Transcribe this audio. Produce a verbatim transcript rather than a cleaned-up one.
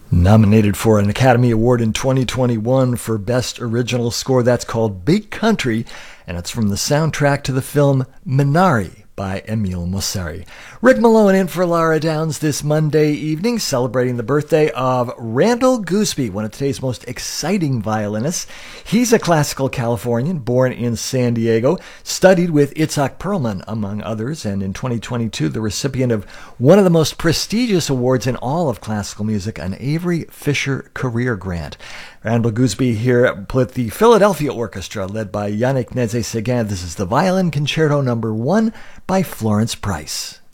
Nominated for an Academy Award in twenty twenty-one for Best Original Score. That's called Big Country, and it's from the soundtrack to the film Minari by Emile Mosseri. Rick Malone in for Laura Downs this Monday evening, celebrating the birthday of Randall Gooseby, one of today's most exciting violinists. He's a classical Californian, born in San Diego, studied with Itzhak Perlman, among others, and in twenty twenty-two, the recipient of one of the most prestigious awards in all of classical music, an Avery Fisher Career Grant. Randall Gooseby here with the Philadelphia Orchestra, led by Yannick Nézet-Séguin. This is the Violin Concerto Number One by Florence Price.